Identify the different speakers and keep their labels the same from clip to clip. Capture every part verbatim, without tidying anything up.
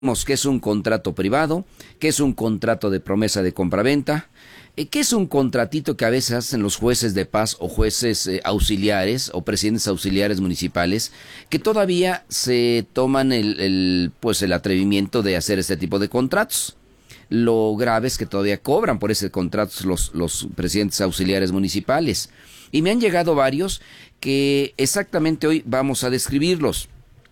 Speaker 1: ¿Qué es un contrato privado? ¿Qué es un contrato de promesa de compraventa? ¿Qué es un contratito que a veces hacen los jueces de paz o jueces eh, auxiliares o presidentes auxiliares municipales que todavía se toman el, el, pues el atrevimiento de hacer este tipo de contratos? Lo grave es que todavía cobran por ese contrato los, los presidentes auxiliares municipales. Y me han llegado varios que exactamente hoy vamos a describirlos.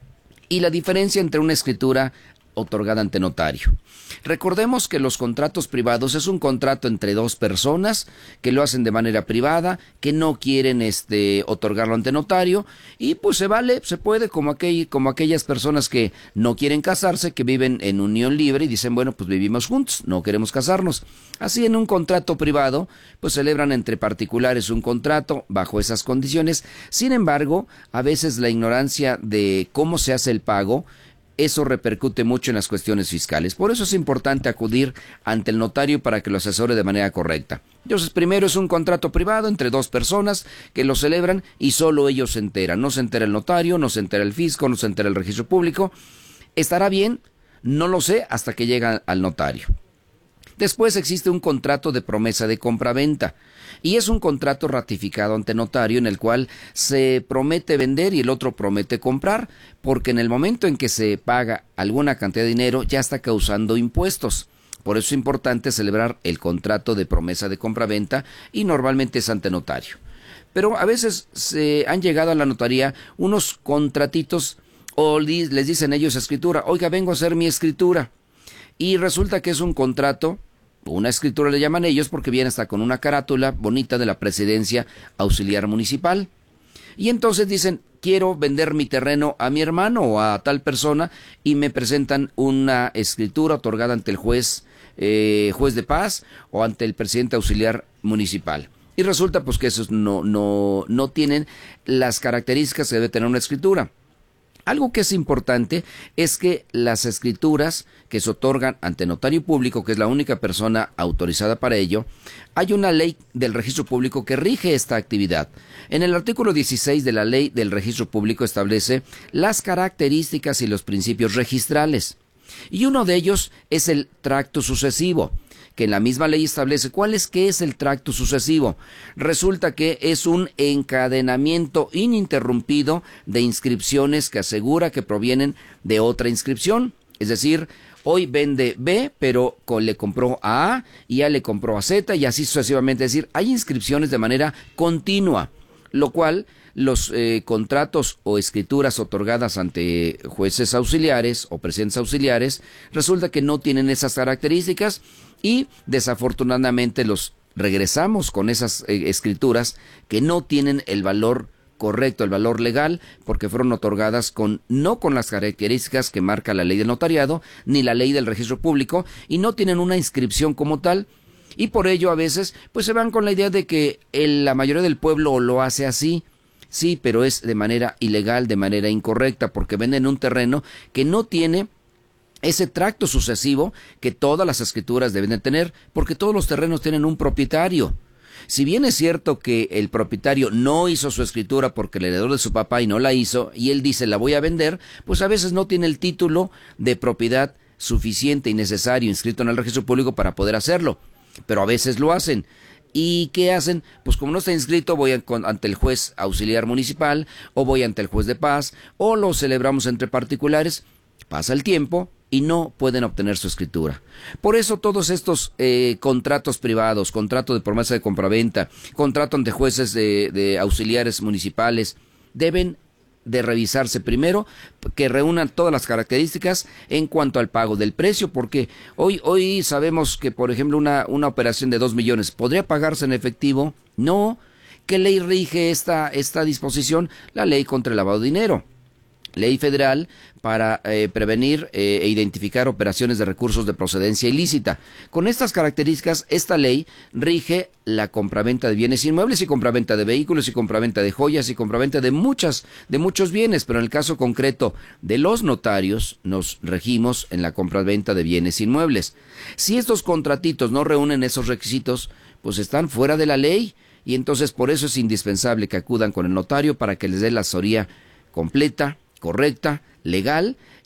Speaker 1: Y la diferencia entre una escritura otorgada ante notario. Recordemos que los contratos privados es un contrato entre dos personas que lo hacen de manera privada, que no quieren este otorgarlo ante notario y pues se vale, se puede como aquel, como aquellas personas que no quieren casarse, que viven en unión libre y dicen, bueno, pues vivimos juntos, no queremos casarnos. Así en un contrato privado, pues celebran entre particulares un contrato bajo esas condiciones. Sin embargo, a veces la ignorancia de cómo se hace el pago, eso repercute mucho en las cuestiones fiscales. Por eso es importante acudir ante el notario para que lo asesore de manera correcta. Entonces, primero es un contrato privado entre dos personas que lo celebran y solo ellos se enteran. No se entera el notario, no se entera el fisco, no se entera el registro público. ¿Estará bien? No lo sé hasta que llega al notario. Después existe un contrato de promesa de compraventa y es un contrato ratificado ante notario en el cual se promete vender y el otro promete comprar, porque en el momento en que se paga alguna cantidad de dinero ya está causando impuestos. Por eso es importante celebrar el contrato de promesa de compraventa y normalmente es ante notario. Pero a veces se han llegado a la notaría unos contratitos o les dicen ellos escritura, oiga, vengo a hacer mi escritura. Y resulta que es un contrato, una escritura le llaman ellos porque viene hasta con una carátula bonita de la presidencia auxiliar municipal. Y entonces dicen, quiero vender mi terreno a mi hermano o a tal persona y me presentan una escritura otorgada ante el juez, eh, juez de paz o ante el presidente auxiliar municipal. Y resulta pues que esos no, no, no tienen las características que debe tener una escritura. Algo que es importante es que las escrituras que se otorgan ante notario público, que es la única persona autorizada para ello, hay una ley del registro público que rige esta actividad. En el artículo dieciséis de la ley del registro público establece las características y los principios registrales. Y uno de ellos es el tracto sucesivo, que en la misma ley establece cuál es, qué es el tracto sucesivo. Resulta que es un encadenamiento ininterrumpido de inscripciones que asegura que provienen de otra inscripción. Es decir, hoy vende B, pero le compró a A y A le compró a Z y así sucesivamente. Es decir, hay inscripciones de manera continua, lo cual los eh, contratos o escrituras otorgadas ante jueces auxiliares o presidentes auxiliares resulta que no tienen esas características y desafortunadamente los regresamos con esas eh, escrituras que no tienen el valor correcto, el valor legal, porque fueron otorgadas con no con las características que marca la ley del notariado ni la ley del registro público y no tienen una inscripción como tal. Y por ello a veces pues se van con la idea de que el, la mayoría del pueblo lo hace así. Sí, pero es de manera ilegal, de manera incorrecta, porque venden un terreno que no tiene ese tracto sucesivo que todas las escrituras deben de tener, porque todos los terrenos tienen un propietario. Si bien es cierto que el propietario no hizo su escritura porque el heredero de su papá y no la hizo, y él dice la voy a vender, pues a veces no tiene el título de propiedad suficiente y necesario inscrito en el registro público para poder hacerlo, pero a veces lo hacen. ¿Y qué hacen? Pues como no está inscrito, voy a, con, ante el juez auxiliar municipal o voy ante el juez de paz o lo celebramos entre particulares. Pasa el tiempo y no pueden obtener su escritura. Por eso todos estos eh, contratos privados, contrato de promesa de compraventa, contrato ante jueces de, de auxiliares municipales, deben de revisarse primero, que reúnan todas las características en cuanto al pago del precio, porque hoy hoy sabemos que, por ejemplo, una, una operación de dos millones, ¿podría pagarse en efectivo? No. ¿Qué ley rige esta, esta disposición? La ley contra el lavado de dinero. Ley federal para eh, prevenir eh, e identificar operaciones de recursos de procedencia ilícita. Con estas características, esta ley rige la compraventa de bienes inmuebles y compraventa de vehículos y compraventa de joyas y compraventa de muchas, de muchos bienes, pero en el caso concreto de los notarios nos regimos en la compraventa de bienes inmuebles. Si estos contratitos no reúnen esos requisitos, pues están fuera de la ley y entonces por eso es indispensable que acudan con el notario para que les dé la asesoría completa, correcta, legal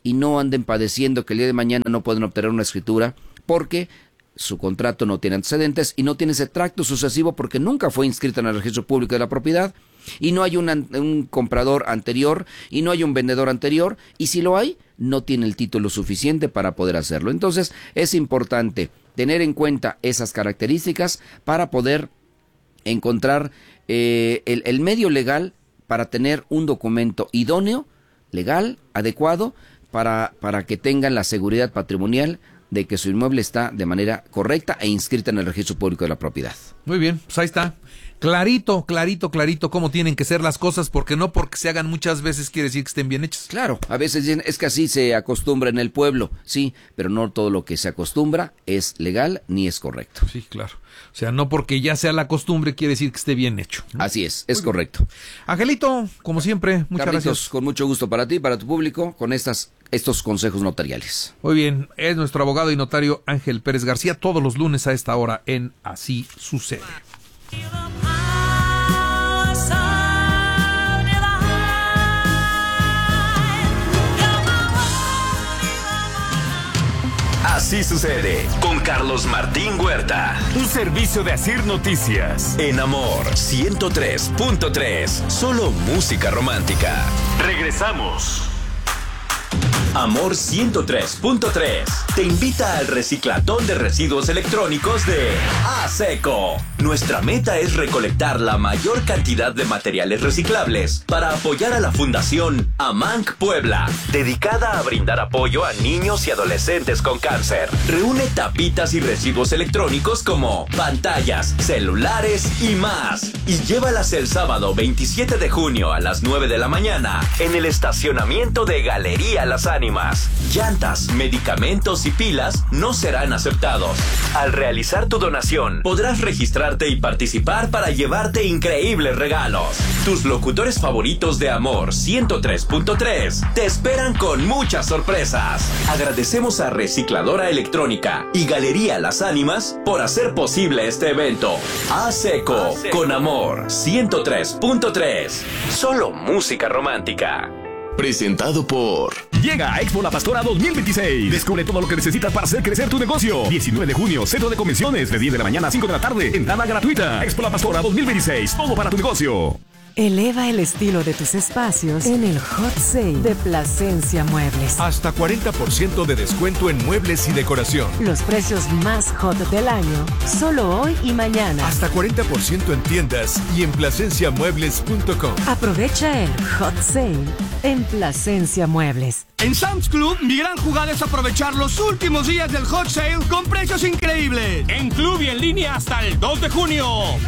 Speaker 1: y no anden padeciendo que el día de mañana no pueden obtener una escritura porque su contrato no tiene antecedentes y no tiene ese tracto sucesivo porque nunca fue inscrito en el registro público de la propiedad y no hay una, un comprador anterior y no hay un vendedor anterior, y si lo hay, no tiene el título suficiente para poder hacerlo. Entonces es importante tener en cuenta esas características para poder encontrar eh, el, el medio legal para tener un documento idóneo, legal, adecuado, para, para que tengan la seguridad patrimonial de que su inmueble está de manera correcta e inscrita en el registro público de la propiedad.
Speaker 2: Muy bien, pues ahí está. Clarito, clarito, clarito cómo tienen que ser las cosas, porque no porque se hagan muchas veces quiere decir que estén bien hechas.
Speaker 1: Claro, a veces dicen, es que así se acostumbra en el pueblo, sí, pero no todo lo que se acostumbra es legal ni es correcto.
Speaker 2: Sí, claro. O sea, no porque ya sea la costumbre quiere decir que esté bien hecho, ¿no?
Speaker 1: Así es, es
Speaker 2: Muy
Speaker 1: correcto.
Speaker 2: Bien. Angelito, como siempre, muchas
Speaker 1: Carlitos,
Speaker 2: gracias.
Speaker 1: Con mucho gusto para ti, para tu público, con estas estos consejos notariales.
Speaker 2: Muy bien, es nuestro abogado y notario Ángel Pérez García, todos los lunes a esta hora en Así Sucede.
Speaker 3: Así Sucede con Carlos Martín Huerta.
Speaker 4: Un servicio de Asir Noticias.
Speaker 3: En Amor ciento tres punto tres. Solo música romántica.
Speaker 4: Regresamos.
Speaker 3: Amor ciento tres punto tres te invita al reciclatón de residuos electrónicos de ASECO. Nuestra meta es recolectar la mayor cantidad de materiales reciclables para apoyar a la Fundación AMANC Puebla, dedicada a brindar apoyo a niños y adolescentes con cáncer. Reúne tapitas y residuos electrónicos como pantallas, celulares y más, y llévalas el sábado veintisiete de junio a las nueve de la mañana en el estacionamiento de Galería Las Ánimas. Llantas, medicamentos y pilas no serán aceptados. Al realizar tu donación, podrás registrarte y participar para llevarte increíbles regalos. Tus locutores favoritos de Amor ciento tres punto tres te esperan con muchas sorpresas. Agradecemos a Recicladora Electrónica y Galería Las Ánimas por hacer posible este evento. ASECO, con Amor ciento tres punto tres. Solo música romántica.
Speaker 5: Presentado por...
Speaker 4: Llega a Expo La Pastora dos mil veintiséis. Descubre todo lo que necesitas para hacer crecer tu negocio. diecinueve de junio, Centro de Convenciones, de diez de la mañana a cinco de la tarde. Entrada gratuita. Expo La Pastora dos mil veintiséis. Todo para tu negocio.
Speaker 6: Eleva el estilo de tus espacios en el Hot Sale de Plasencia Muebles.
Speaker 7: Hasta cuarenta por ciento de descuento en muebles y decoración.
Speaker 6: Los precios más hot del año, solo hoy y mañana.
Speaker 7: Hasta cuarenta por ciento en tiendas y en plasencia muebles punto com.
Speaker 6: Aprovecha el Hot Sale en Plasencia Muebles.
Speaker 8: En Sam's Club, mi gran jugada es aprovechar los últimos días del Hot Sale con precios increíbles. En club y en línea hasta el dos de junio.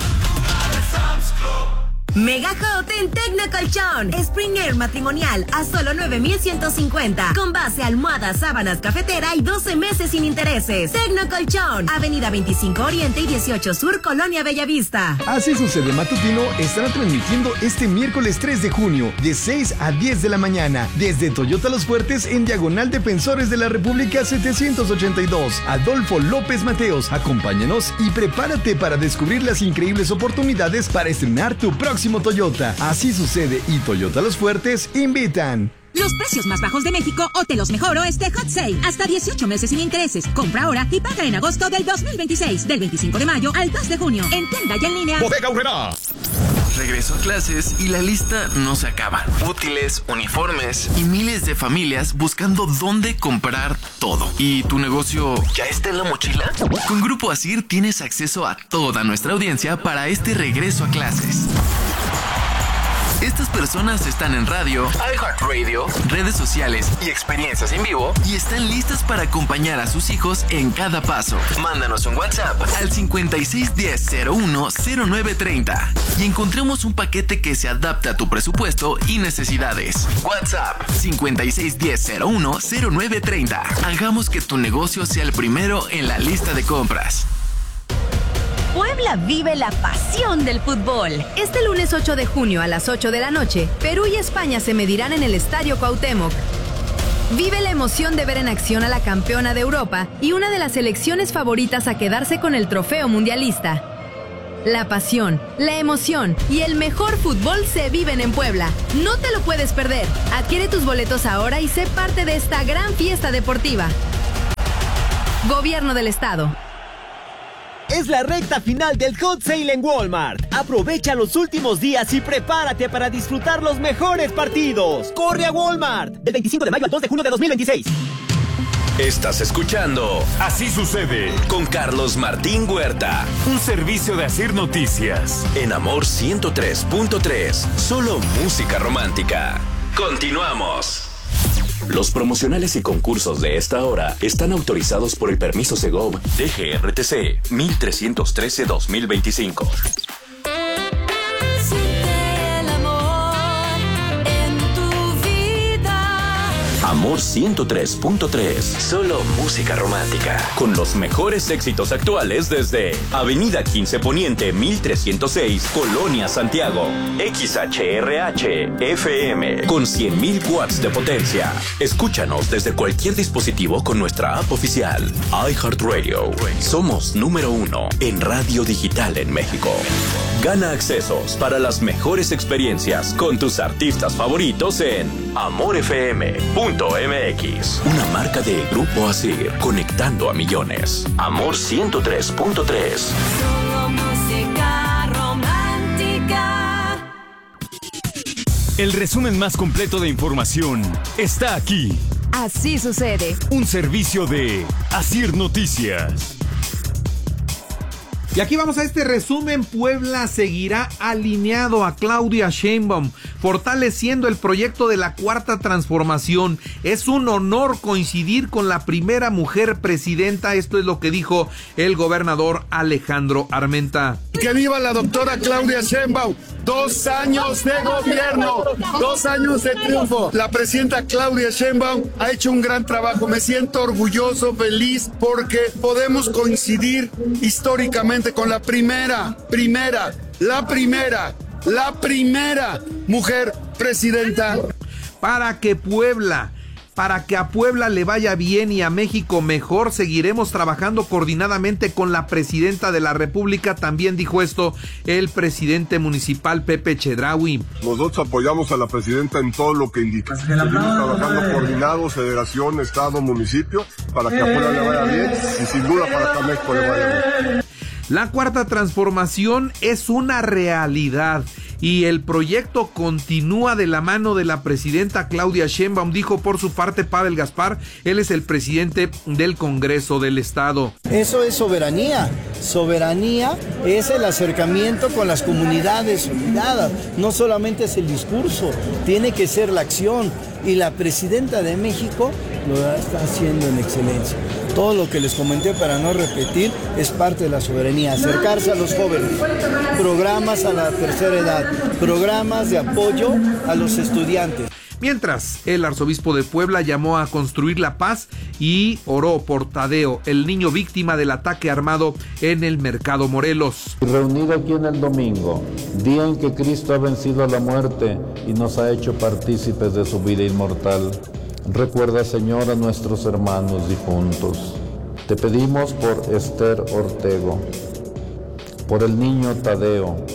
Speaker 9: Mega Hot en Tecnocolchón. Spring Air matrimonial a solo nueve mil ciento cincuenta. Con base, almohada, sábanas, cafetera y doce meses sin intereses. Tecnocolchón. Avenida veinticinco Oriente y dieciocho Sur, Colonia Bellavista.
Speaker 10: Así Sucede matutino estará transmitiendo este miércoles tres de junio de seis a diez de la mañana desde Toyota Los Fuertes en diagonal Defensores de la República setecientos ochenta y dos. Adolfo López Mateos. Acompáñanos y prepárate para descubrir las increíbles oportunidades para estrenar tu próximo Toyota. Así Sucede y Toyota Los Fuertes invitan.
Speaker 11: Los precios más bajos de México o te los mejoro este Hot Sale. Hasta dieciocho meses sin intereses. Compra ahora y paga en agosto del dos mil veintiséis. Del veinticinco de mayo al dos de junio. En tienda y en línea.
Speaker 4: Bodega Aurrera.
Speaker 5: Regreso a clases y la lista no se acaba. Útiles, uniformes y miles de familias buscando dónde comprar todo. ¿Y tu negocio ya está en la mochila? Con Grupo Asir tienes acceso a toda nuestra audiencia para este regreso a clases. Estas personas están en radio, iHeartRadio, redes sociales y experiencias en vivo y están listas para acompañar a sus hijos en cada paso. Mándanos un WhatsApp al cincuenta y seis diez cero uno cero nueve treinta y encontremos un paquete que se adapte a tu presupuesto y necesidades. WhatsApp cincuenta y seis diez cero uno cero nueve treinta. Hagamos que tu negocio sea el primero en la lista de compras.
Speaker 9: Puebla vive la pasión del fútbol. Este lunes ocho de junio a las ocho de la noche, Perú y España se medirán en el Estadio Cuauhtémoc. Vive la emoción de ver en acción a la campeona de Europa y una de las selecciones favoritas a quedarse con el trofeo mundialista.
Speaker 12: La pasión, la emoción y el mejor fútbol se viven en Puebla. No te lo puedes perder. Adquiere tus boletos ahora y sé parte de esta gran fiesta deportiva. Gobierno del Estado.
Speaker 13: Es la recta final del Hot Sale en Walmart. Aprovecha los últimos días y prepárate para disfrutar los mejores partidos. ¡Corre a Walmart! Del veinticinco de mayo al dos de junio de dos mil veintiséis.
Speaker 3: Estás escuchando Así Sucede con Carlos Martín Huerta.
Speaker 4: Un servicio de Asir Noticias.
Speaker 3: En Amor ciento tres punto tres. Solo música romántica. Continuamos. Los promocionales y concursos de esta hora están autorizados por el permiso Segov D G R T C mil trescientos trece guión dos mil veinticinco. Amor ciento tres punto tres. Solo música romántica. Con los mejores éxitos actuales desde Avenida quince Poniente mil trescientos seis, Colonia Santiago. X H R H F M con cien mil watts de potencia. Escúchanos desde cualquier dispositivo con nuestra app oficial. iHeartRadio. Somos número uno en radio digital en México. Gana accesos para las mejores experiencias con tus artistas favoritos en amor f m punto m x. Una marca de Grupo Asir, conectando a millones. Amor ciento tres punto tres.
Speaker 14: Solo música romántica.
Speaker 4: El resumen más completo de información está aquí.
Speaker 12: Así Sucede.
Speaker 4: Un servicio de Asir Noticias.
Speaker 2: Y aquí vamos a este resumen. Puebla seguirá alineado a Claudia Sheinbaum, fortaleciendo el proyecto de la Cuarta Transformación. Es un honor coincidir con la primera mujer presidenta. Esto es lo que dijo el gobernador Alejandro Armenta.
Speaker 15: ¡Que viva la doctora Claudia Sheinbaum! Dos años de gobierno, dos años de triunfo. La presidenta Claudia Sheinbaum ha hecho un gran trabajo. Me siento orgulloso, feliz, porque podemos coincidir históricamente con la primera, primera, la primera, la primera mujer presidenta.
Speaker 2: Para que Puebla... Para que a Puebla le vaya bien y a México mejor, seguiremos trabajando coordinadamente con la presidenta de la República. También dijo esto el presidente municipal Pepe Chedraui.
Speaker 16: Nosotros apoyamos a la presidenta en todo lo que indica. Seguimos trabajando coordinados, federación, estado, municipio, para que a Puebla le vaya bien y sin duda para que a México le vaya bien.
Speaker 2: La Cuarta Transformación es una realidad y el proyecto continúa de la mano de la presidenta Claudia Sheinbaum, dijo por su parte Pavel Gaspar. Él es el presidente del Congreso del Estado.
Speaker 17: Eso es soberanía. Soberanía es el acercamiento con las comunidades olvidadas. No solamente es el discurso, tiene que ser la acción. Y la presidenta de México lo está haciendo en excelencia. Todo lo que les comenté, para no repetir, es parte de la soberanía. Acercarse a los jóvenes, programas a la tercera edad, programas de apoyo a los estudiantes.
Speaker 2: Mientras, el arzobispo de Puebla llamó a construir la paz y oró por Tadeo, el niño víctima del ataque armado en el Mercado Morelos.
Speaker 18: Reunido aquí en el domingo, día en que Cristo ha vencido a la muerte y nos ha hecho partícipes de su vida inmortal, recuerda, Señor, a nuestros hermanos difuntos. Te pedimos por Esther Ortego, por el niño Tadeo.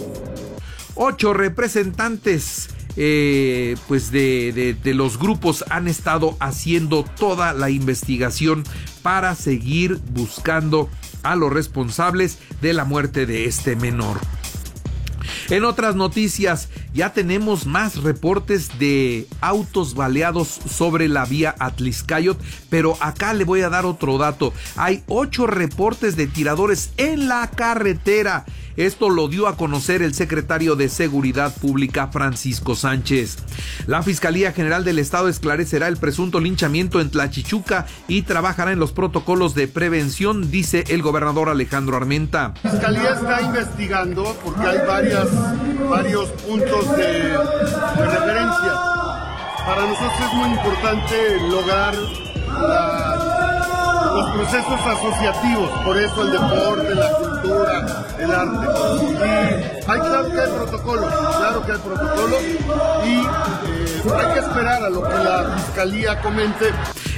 Speaker 2: Ocho representantes Eh, pues de, de, de los grupos han estado haciendo toda la investigación para seguir buscando a los responsables de la muerte de este menor. En otras noticias, ya tenemos más reportes de autos baleados sobre la vía Atliscayot, pero acá le voy a dar otro dato. Hay ocho reportes de tiradores en la carretera. Esto lo dio a conocer el secretario de Seguridad Pública, Francisco Sánchez. La Fiscalía General del Estado esclarecerá el presunto linchamiento en Tlachichuca y trabajará en los protocolos de prevención, dice el gobernador Alejandro Armenta.
Speaker 15: La Fiscalía está investigando porque hay varias, varios puntos de, de referencia. Para nosotros es muy importante lograr la, los procesos asociativos, por eso el deporte, la cultura, el arte. Y hay, claro que hay protocolos, claro que hay protocolos y eh, hay que esperar a lo que la Fiscalía comente.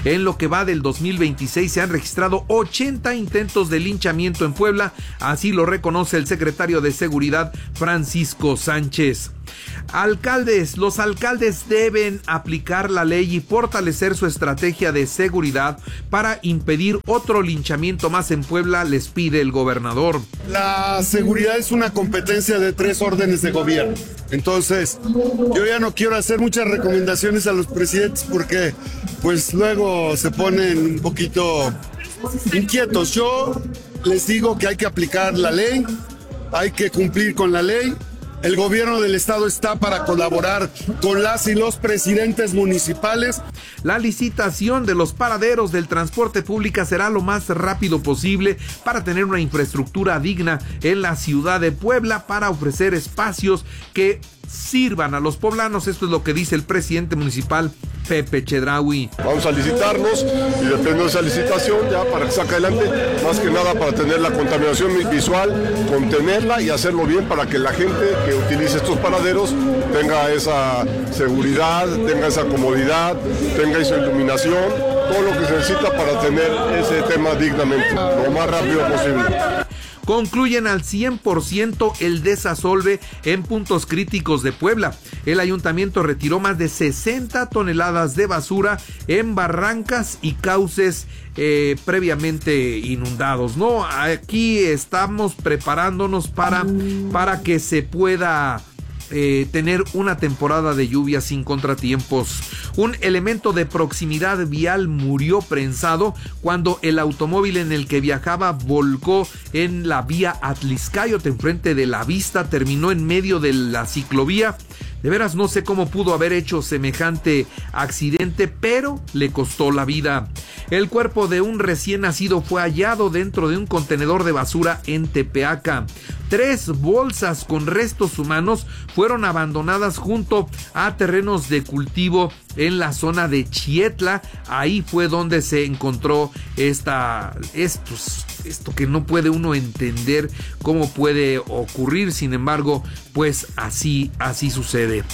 Speaker 2: En lo que va del dos mil veintiséis se han registrado ochenta intentos de linchamiento en Puebla, así lo reconoce el secretario de Seguridad Francisco Sánchez. Alcaldes, los alcaldes deben aplicar la ley y fortalecer su estrategia de seguridad para impedir otro linchamiento más en Puebla, les pide el gobernador.
Speaker 15: La seguridad es una competencia de tres órdenes de gobierno. Entonces, yo ya no quiero hacer muchas recomendaciones a los presidentes porque pues luego se ponen un poquito inquietos. Yo les digo que hay que aplicar la ley, hay que cumplir con la ley. El gobierno del estado está para colaborar con las y los presidentes municipales.
Speaker 2: La licitación de los paraderos del transporte público será lo más rápido posible para tener una infraestructura digna en la ciudad de Puebla, para ofrecer espacios que sirvan a los poblanos. Esto es lo que dice el presidente municipal, Pepe Chedraui.
Speaker 16: Vamos a licitarnos y depende de esa licitación ya para que saque adelante, más que nada para tener la contaminación visual, contenerla y hacerlo bien para que la gente que utilice estos paraderos tenga esa seguridad, tenga esa comodidad, tenga esa iluminación, todo lo que se necesita para tener ese tema dignamente, lo más rápido posible.
Speaker 2: Concluyen al cien por ciento el desasolve en puntos críticos de Puebla. El ayuntamiento retiró más de sesenta toneladas de basura en barrancas y cauces eh, previamente inundados, ¿no? Aquí estamos preparándonos para, para que se pueda Eh, tener una temporada de lluvia sin contratiempos. Un elemento de proximidad vial murió prensado cuando el automóvil en el que viajaba volcó en la vía Atliscáyote, enfrente de La Vista, terminó en medio de la ciclovía. De veras no sé cómo pudo haber hecho semejante accidente, pero le costó la vida. El cuerpo de un recién nacido fue hallado dentro de un contenedor de basura en Tepeaca. Tres bolsas con restos humanos fueron abandonadas junto a terrenos de cultivo en la zona de Chietla. Ahí fue donde se encontró esta, estos, esto que no puede uno entender cómo puede ocurrir. Sin embargo, pues así, así sucede.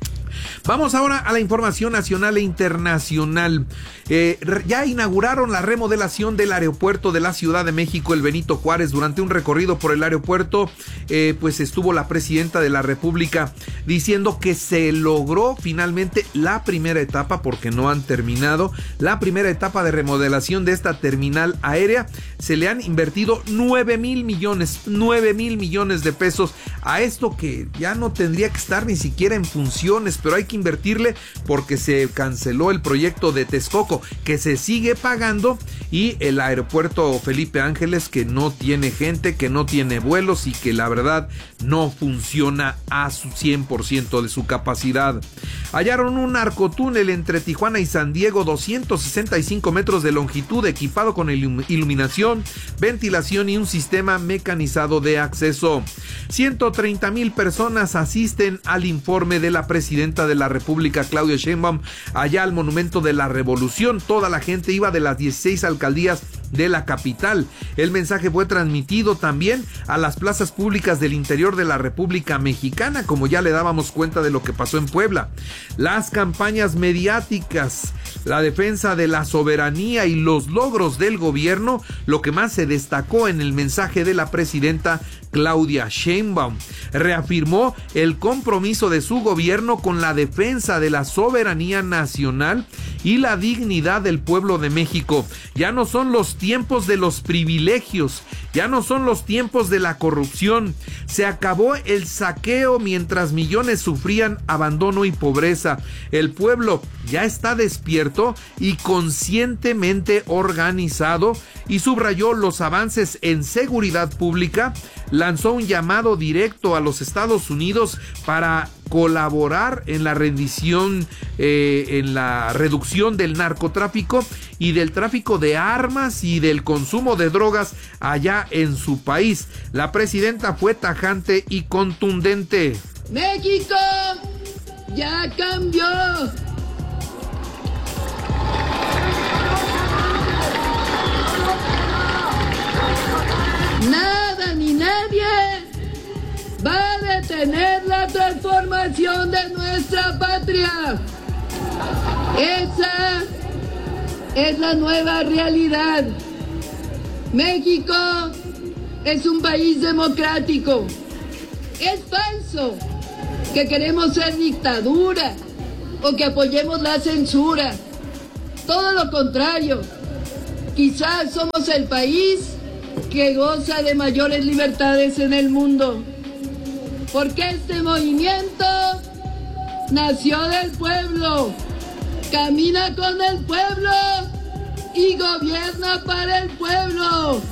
Speaker 2: Vamos ahora a la información nacional e internacional. Eh, ya inauguraron la remodelación del aeropuerto de la Ciudad de México, el Benito Juárez. Durante un recorrido por el aeropuerto, eh, pues estuvo la presidenta de la República diciendo que se logró finalmente la primera etapa, porque no han terminado, la primera etapa de remodelación de esta terminal aérea. Se le han invertido nueve mil millones, nueve mil millones de pesos a esto que ya no tendría que estar ni siquiera en funciones, pero hay que invertirle porque se canceló el proyecto de Texcoco, que se sigue pagando, y el aeropuerto Felipe Ángeles, que no tiene gente, que no tiene vuelos y que la verdad no funciona a su cien por ciento de su capacidad. Hallaron un narcotúnel entre Tijuana y San Diego, doscientos sesenta y cinco metros de longitud, equipado con ilum- iluminación, ventilación y un sistema mecanizado de acceso. ciento treinta mil personas asisten al informe de la presidenta de la República, Claudia Sheinbaum, allá al Monumento de la Revolución. Toda la gente iba de las dieciséis alcaldías de la capital. El mensaje fue transmitido también a las plazas públicas del interior de la República Mexicana, como ya le dábamos cuenta de lo que pasó en Puebla. Las campañas mediáticas, la defensa de la soberanía y los logros del gobierno, lo que más se destacó en el mensaje de la presidenta Claudia Sheinbaum. Reafirmó el compromiso de su gobierno con la defensa de la soberanía nacional y la dignidad del pueblo de México. Ya no son los tiempos de los privilegios, ya no son los tiempos de la corrupción. Se acabó el saqueo mientras millones sufrían abandono y pobreza. El pueblo ya está despierto y conscientemente organizado, y subrayó los avances en seguridad pública. Lanzó un llamado directo a los Estados Unidos para colaborar en la rendición, eh, en la reducción del narcotráfico y del tráfico de armas y del consumo de drogas allá en su país. La presidenta fue tajante y contundente.
Speaker 19: México ya cambió. Nada ni nadie va a detener la transformación de nuestra patria. Esa es la nueva realidad. México es un país democrático. Es falso que queremos ser dictadura o que apoyemos la censura. Todo lo contrario. Quizás somos el país que goza de mayores libertades en el mundo. Porque este movimiento nació del pueblo, camina con el pueblo y gobierna para el pueblo.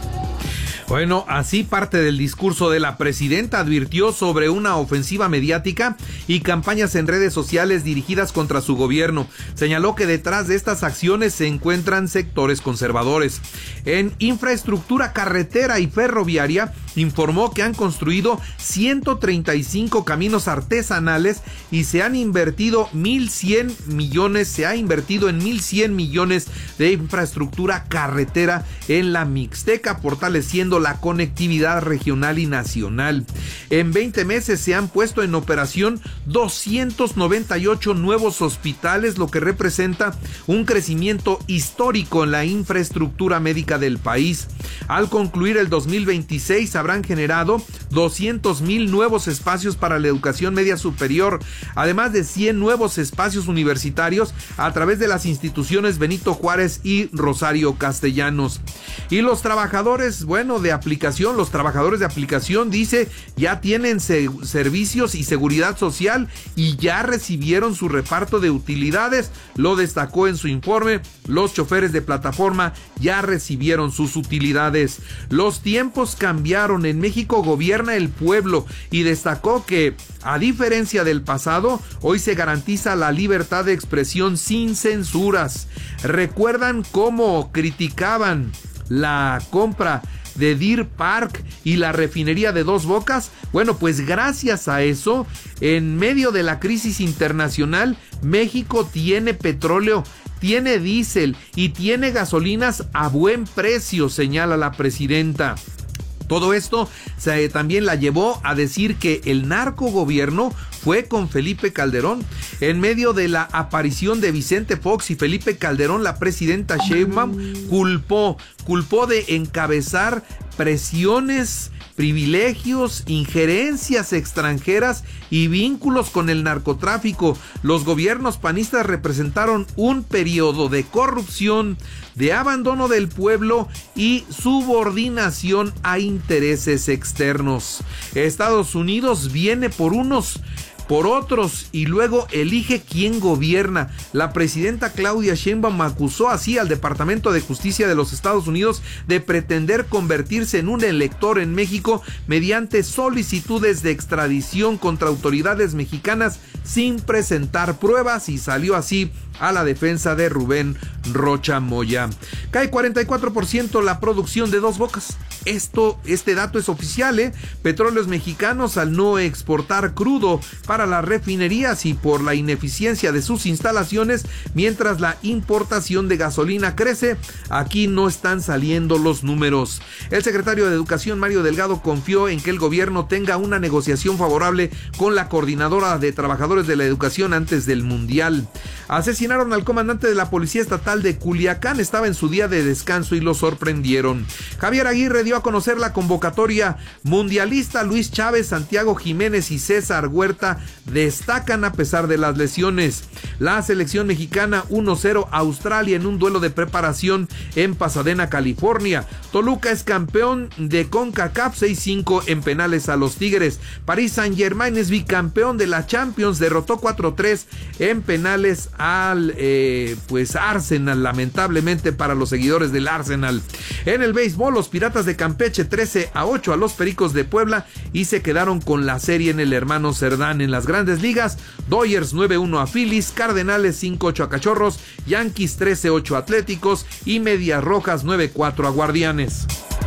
Speaker 2: Bueno, así parte del discurso de la presidenta. Advirtió sobre una ofensiva mediática y campañas en redes sociales dirigidas contra su gobierno. Señaló que detrás de estas acciones se encuentran sectores conservadores. En infraestructura carretera y ferroviaria, informó que han construido ciento treinta y cinco caminos artesanales y se han invertido mil cien millones, se ha invertido en mil cien millones de infraestructura carretera en la Mixteca, fortaleciendo la conectividad regional y nacional. En veinte meses se han puesto en operación doscientos noventa y ocho nuevos hospitales, lo que representa un crecimiento histórico en la infraestructura médica del país. Al concluir el dos mil veintiséis habrán generado doscientos mil nuevos espacios para la educación media superior, además de cien nuevos espacios universitarios a través de las instituciones Benito Juárez y Rosario Castellanos. Y los trabajadores, bueno, de aplicación, los trabajadores de aplicación, dice, ya tienen se- servicios y seguridad social y ya recibieron su reparto de utilidades. Lo destacó en su informe. Los choferes de plataforma ya recibieron sus utilidades. Los tiempos cambiaron. En México gobierna el pueblo, y destacó que, a diferencia del pasado, hoy se garantiza la libertad de expresión sin censuras. ¿Recuerdan cómo criticaban la compra de Deer Park y la refinería de Dos Bocas? Bueno, pues gracias a eso, en medio de la crisis internacional, México tiene petróleo, tiene diésel y tiene gasolinas a buen precio, señala la presidenta. Todo esto se, también la llevó a decir que el narcogobierno fue con Felipe Calderón. En medio de la aparición de Vicente Fox y Felipe Calderón, la presidenta Sheinbaum culpó, culpó de encabezar presiones, privilegios, injerencias extranjeras y vínculos con el narcotráfico. Los gobiernos panistas representaron un periodo de corrupción, de abandono del pueblo y subordinación a intereses externos. Estados Unidos viene por unos, por otros, y luego elige quién gobierna. La presidenta Claudia Sheinbaum acusó así al Departamento de Justicia de los Estados Unidos de pretender convertirse en un elector en México mediante solicitudes de extradición contra autoridades mexicanas sin presentar pruebas, y salió así a la defensa de Rubén Rocha Moya. Cae cuarenta y cuatro por ciento la producción de Dos Bocas. Esto, este dato es oficial, ¿eh? Petróleos Mexicanos, al no exportar crudo para las refinerías y por la ineficiencia de sus instalaciones, mientras la importación de gasolina crece, aquí no están saliendo los números. El secretario de Educación, Mario Delgado, confió en que el gobierno tenga una negociación favorable con la Coordinadora de Trabajadores de la Educación antes del Mundial. Asesinaron al comandante de la Policía Estatal de Culiacán, estaba en su día de descanso y lo sorprendieron. Javier Aguirre dio a conocer la convocatoria mundialista. Luis Chávez, Santiago Jiménez y César Huerta destacan a pesar de las lesiones. La selección mexicana uno cero a Australia en un duelo de preparación en Pasadena, California. Toluca es campeón de CONCACAF seis cinco en penales a los Tigres. Paris Saint-Germain es bicampeón de la Champions, derrotó cuatro tres en penales al eh, pues Arsenal, lamentablemente para los seguidores del Arsenal. En el béisbol, los Piratas de Campeche trece a ocho a los Pericos de Puebla y se quedaron con la serie en el Hermano Cerdán. En las Grandes Ligas, Dodgers nueve uno a Phillies, Cardenales cinco ocho a Cachorros, Yankees trece ocho a Atléticos y Medias Rojas nueve cuatro a Guardianes.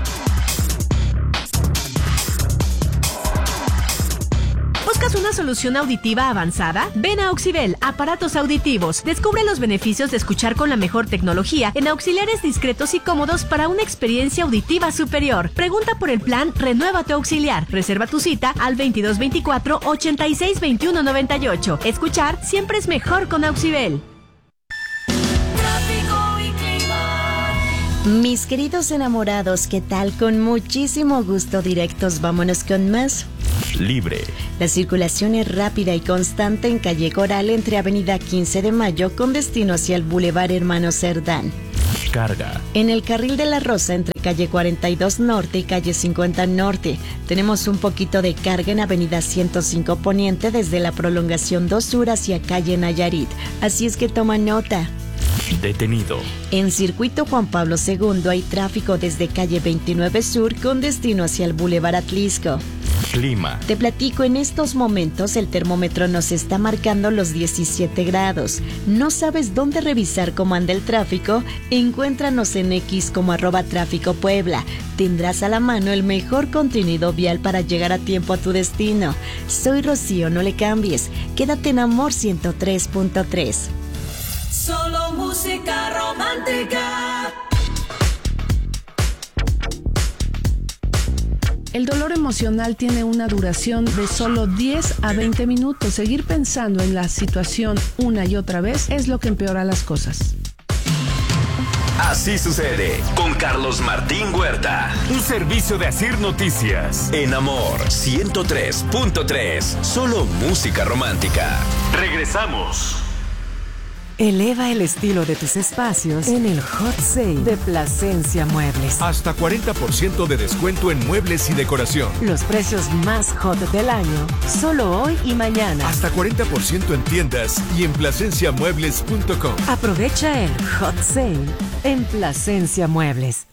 Speaker 20: ¿Buscas una solución auditiva avanzada? Ven a Auxibel, aparatos auditivos. Descubre los beneficios de escuchar con la mejor tecnología en auxiliares discretos y cómodos para una experiencia auditiva superior. Pregunta por el plan Renueva tu Auxiliar. Reserva tu cita al veintidós veinticuatro ochenta y seis veintiuno noventa y ocho. Escuchar siempre es mejor con Auxibel.
Speaker 14: Tráfico y clima.
Speaker 21: Mis queridos enamorados, ¿qué tal? Con muchísimo gusto, directos, vámonos con más.
Speaker 4: Libre.
Speaker 21: La circulación es rápida y constante en calle Coral entre avenida quince de mayo con destino hacia el Boulevard Hermano Cerdán.
Speaker 4: Carga.
Speaker 21: En el carril de la Rosa entre calle cuarenta y dos Norte y calle cincuenta Norte tenemos un poquito de carga en avenida ciento cinco Poniente desde la prolongación dos Sur hacia calle Nayarit, así es que toma nota.
Speaker 4: Detenido.
Speaker 21: En circuito Juan Pablo segundo hay tráfico desde calle veintinueve Sur con destino hacia el Boulevard Atlisco.
Speaker 4: Clima.
Speaker 21: Te platico, en estos momentos el termómetro nos está marcando los diecisiete grados. ¿No sabes dónde revisar cómo anda el tráfico? Encuéntranos en X como arroba tráfico Puebla. Tendrás a la mano el mejor contenido vial para llegar a tiempo a tu destino. Soy Rocío, no le cambies. Quédate en Amor ciento tres punto tres.
Speaker 14: Solo música romántica.
Speaker 22: El dolor emocional tiene una duración de solo diez a veinte minutos. Seguir pensando en la situación una y otra vez es lo que empeora las cosas.
Speaker 3: Así sucede con Carlos Martín Huerta.
Speaker 4: Un servicio de Asir Noticias.
Speaker 3: En Amor ciento tres punto tres. Solo música romántica. Regresamos.
Speaker 6: Eleva el estilo de tus espacios en el Hot Sale de Plasencia Muebles.
Speaker 7: Hasta cuarenta por ciento de descuento en muebles y decoración.
Speaker 6: Los precios más hot del año, solo hoy y mañana.
Speaker 7: Hasta cuarenta por ciento en tiendas y en plasencia muebles punto com.
Speaker 6: Aprovecha el Hot Sale en Plasencia Muebles.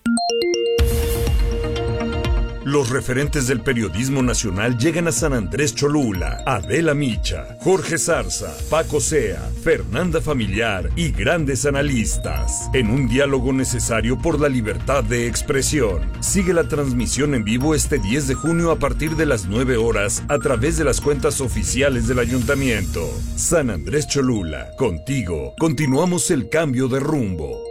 Speaker 23: Los referentes del periodismo nacional llegan a San Andrés Cholula. Adela Micha, Jorge Zarza, Paco Sea, Fernanda Familiar y grandes analistas. En un diálogo necesario por la libertad de expresión. Sigue la transmisión en vivo este diez de junio a partir de las nueve horas a través de las cuentas oficiales del ayuntamiento. San Andrés Cholula, contigo. Continuamos el cambio de rumbo.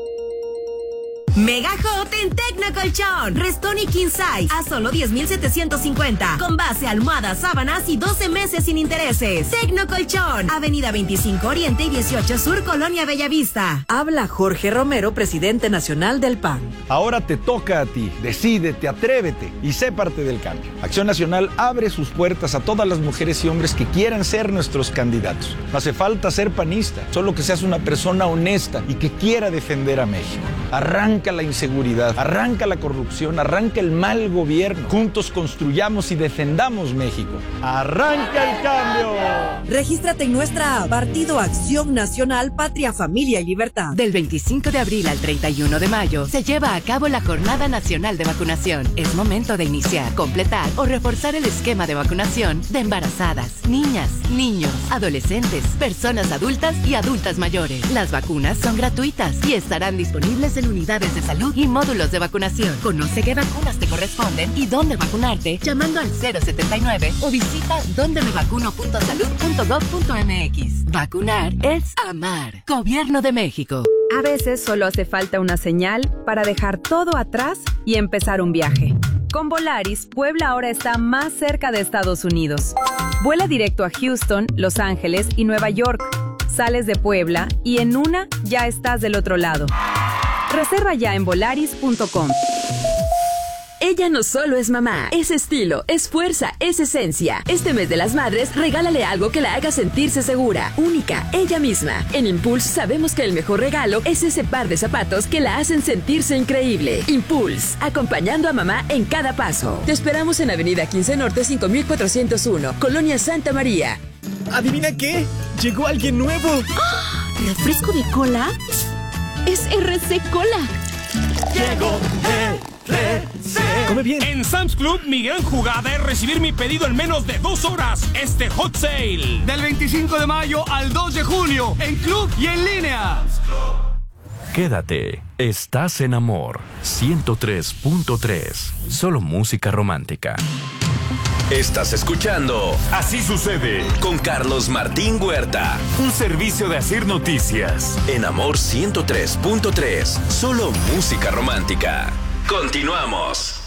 Speaker 9: Mega Hot en Tecnocolchón. Restoni King Size a solo diez mil setecientos cincuenta. Con base, almohadas, sábanas y doce meses sin intereses. Tecnocolchón. Avenida veinticinco Oriente y dieciocho Sur, Colonia Bellavista.
Speaker 24: Habla Jorge Romero, presidente nacional del P A N.
Speaker 25: Ahora te toca a ti. Decídete, atrévete y sé parte del cambio. Acción Nacional abre sus puertas a todas las mujeres y hombres que quieran ser nuestros candidatos. No hace falta ser panista, solo que seas una persona honesta y que quiera defender a México. Arranca la inseguridad, arranca la corrupción, arranca el mal gobierno. Juntos construyamos y defendamos México. ¡Arranca el cambio!
Speaker 24: Regístrate en nuestra app, Partido Acción Nacional, Patria, Familia y Libertad.
Speaker 11: Del veinticinco de abril al treinta y uno de mayo se lleva a cabo la Jornada Nacional de Vacunación. Es momento de iniciar, completar o reforzar el esquema de vacunación de embarazadas, niñas, niños, adolescentes, personas adultas y adultas mayores. Las vacunas son gratuitas y estarán disponibles en unidades de salud y módulos de vacunación. Conoce qué vacunas te corresponden y dónde vacunarte llamando al cero setenta y nueve o visita donde me vacuno punto salud punto gov punto mx. Vacunar es amar. Gobierno de México.
Speaker 26: A veces solo hace falta una señal para dejar todo atrás y empezar un viaje. Con Volaris, Puebla ahora está más cerca de Estados Unidos. Vuela directo a Houston, Los Ángeles y Nueva York. Sales de Puebla y en una ya estás del otro lado. Reserva ya en volaris punto com.
Speaker 27: Ella no solo es mamá, es estilo, es fuerza, es esencia. Este mes de las madres, regálale algo que la haga sentirse segura, única, ella misma. En Impulse sabemos que el mejor regalo es ese par de zapatos que la hacen sentirse increíble. Impulse, acompañando a mamá en cada paso. Te esperamos en Avenida quince Norte cinco mil cuatrocientos uno, Colonia Santa María.
Speaker 28: ¿Adivina qué? Llegó alguien nuevo.
Speaker 27: ¡Oh! ¿Refresco de cola? Es R C Cola.
Speaker 28: Llegó R C.
Speaker 8: Come bien. En Sam's Club, mi gran jugada es recibir mi pedido en menos de dos horas. Este Hot Sale. Del veinticinco de mayo al dos de junio. En club y en línea.
Speaker 4: Quédate. Estás en Amor ciento tres punto tres. Solo música romántica.
Speaker 3: Estás escuchando
Speaker 4: Así Sucede
Speaker 3: con Carlos Martín Huerta.
Speaker 4: Un servicio de Asir Noticias.
Speaker 3: En Amor ciento tres punto tres. Solo música romántica. Continuamos.